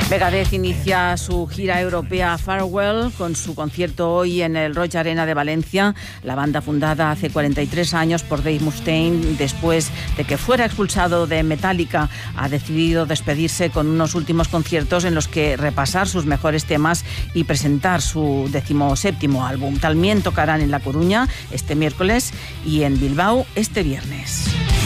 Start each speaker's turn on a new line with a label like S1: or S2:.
S1: Megadeth inicia su gira europea Farewell con su concierto hoy en el Roig Arena de Valencia. La banda, fundada hace 43 años por Dave Mustaine, después de que fuera expulsado de Metallica, ha decidido despedirse con unos últimos conciertos en los que repasar sus mejores temas y presentar su 17º álbum. También tocarán en La Coruña este miércoles y en Bilbao este viernes.